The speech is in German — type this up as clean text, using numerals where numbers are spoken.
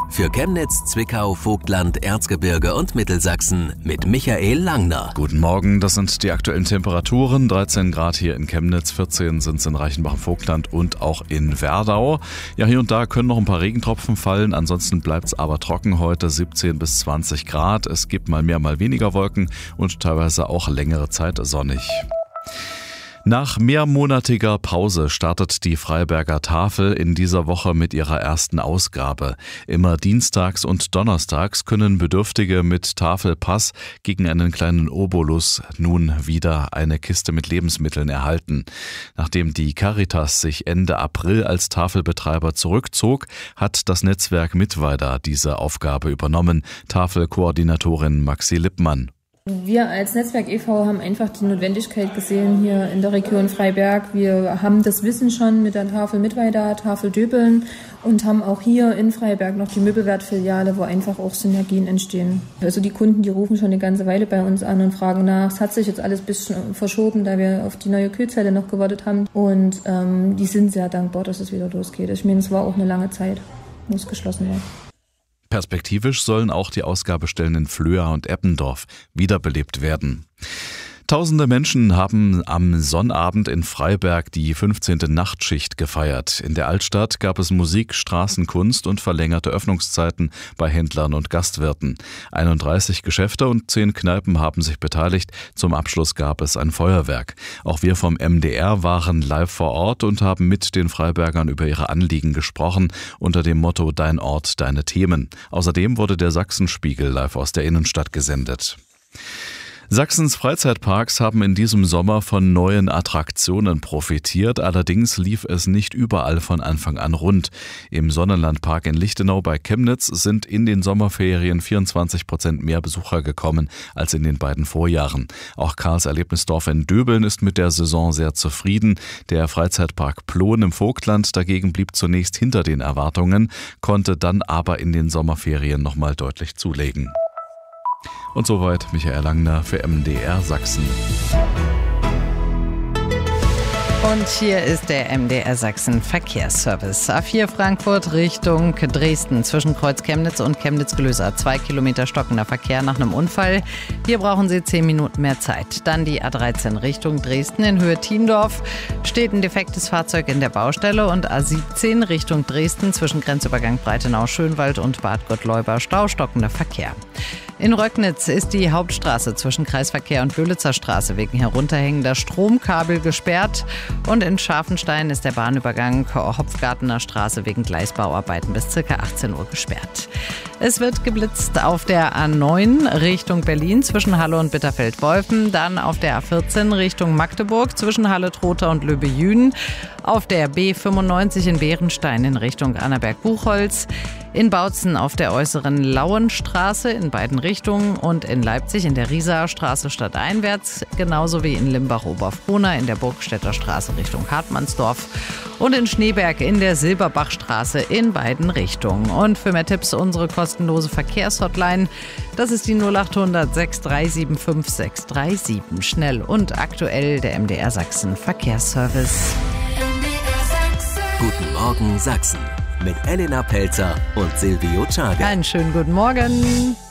Für Chemnitz, Zwickau, Vogtland, Erzgebirge und Mittelsachsen mit Michael Langner. Guten Morgen, das sind die aktuellen Temperaturen. 13 Grad hier in Chemnitz, 14 sind es in Reichenbach im Vogtland und auch in Werdau. Ja, hier und da können noch ein paar Regentropfen fallen, ansonsten bleibt es aber trocken heute, 17 bis 20 Grad. Es gibt mal mehr, mal weniger Wolken und teilweise auch längere Zeit sonnig. Nach mehrmonatiger Pause startet die Freiberger Tafel in dieser Woche mit ihrer ersten Ausgabe. Immer dienstags und donnerstags können Bedürftige mit Tafelpass gegen einen kleinen Obolus nun wieder eine Kiste mit Lebensmitteln erhalten. Nachdem die Caritas sich Ende April als Tafelbetreiber zurückzog, hat das Netzwerk Mittweida diese Aufgabe übernommen. Tafelkoordinatorin Maxi Lippmann. Wir als Netzwerk e.V. haben einfach die Notwendigkeit gesehen hier in der Region Freiberg. Wir haben das Wissen schon mit der Tafel Mittweida, Tafel Döbeln und haben auch hier in Freiberg noch die Möbelwertfiliale, wo einfach auch Synergien entstehen. Also die Kunden, die rufen schon eine ganze Weile bei uns an und fragen nach. Es hat sich jetzt alles ein bisschen verschoben, da wir auf die neue Kühlzelle noch gewartet haben. Und die sind sehr dankbar, dass es wieder losgeht. Ich meine, es war auch eine lange Zeit, wo es geschlossen war. Perspektivisch sollen auch die Ausgabestellen in Flöa und Eppendorf wiederbelebt werden. Tausende Menschen haben am Sonnabend in Freiberg die 15. Nachtschicht gefeiert. In der Altstadt gab es Musik, Straßenkunst und verlängerte Öffnungszeiten bei Händlern und Gastwirten. 31 Geschäfte und 10 Kneipen haben sich beteiligt. Zum Abschluss gab es ein Feuerwerk. Auch wir vom MDR waren live vor Ort und haben mit den Freibergern über ihre Anliegen gesprochen, unter dem Motto Dein Ort, deine Themen. Außerdem wurde der Sachsenspiegel live aus der Innenstadt gesendet. Sachsens Freizeitparks haben in diesem Sommer von neuen Attraktionen profitiert, allerdings lief es nicht überall von Anfang an rund. Im Sonnenlandpark in Lichtenau bei Chemnitz sind in den Sommerferien 24% mehr Besucher gekommen als in den beiden Vorjahren. Auch Karls Erlebnisdorf in Döbeln ist mit der Saison sehr zufrieden. Der Freizeitpark Plohn im Vogtland dagegen blieb zunächst hinter den Erwartungen, konnte dann aber in den Sommerferien nochmal deutlich zulegen. Und soweit Michael Langner für MDR Sachsen. Und hier ist der MDR Sachsen Verkehrsservice. A4 Frankfurt Richtung Dresden zwischen Kreuz Chemnitz und Chemnitz-Glöser. 2 Kilometer stockender Verkehr nach einem Unfall. Hier brauchen Sie 10 Minuten mehr Zeit. Dann die A13 Richtung Dresden in Höhe Thiendorf. Steht ein defektes Fahrzeug in der Baustelle. Und A17 Richtung Dresden zwischen Grenzübergang Breitenau-Schönwald und Bad Gottleuba. Stau, stockender Verkehr. In Röcknitz ist die Hauptstraße zwischen Kreisverkehr und Böhlitzer Straße wegen herunterhängender Stromkabel gesperrt. Und in Scharfenstein ist der Bahnübergang Hopfgartener Straße wegen Gleisbauarbeiten bis ca. 18 Uhr gesperrt. Es wird geblitzt auf der A9 Richtung Berlin zwischen Halle und Bitterfeld-Wolfen. Dann auf der A14 Richtung Magdeburg zwischen Halle-Trotha und Löbe-Jüden. Auf der B95 in Bärenstein in Richtung Annaberg-Buchholz. In Bautzen auf der äußeren Lauenstraße in beiden Richtungen und in Leipzig in der Riesaer Straße stadteinwärts, genauso wie in Limbach-Oberfrohna in der Burgstädter Straße Richtung Hartmannsdorf und in Schneeberg in der Silberbachstraße in beiden Richtungen. Und für mehr Tipps unsere kostenlose Verkehrshotline, das ist die 0800 6375 637. Schnell und aktuell der MDR Sachsen Verkehrsservice. Guten Morgen Sachsen mit Elena Pelzer und Silvio Czarga. Einen schönen guten Morgen.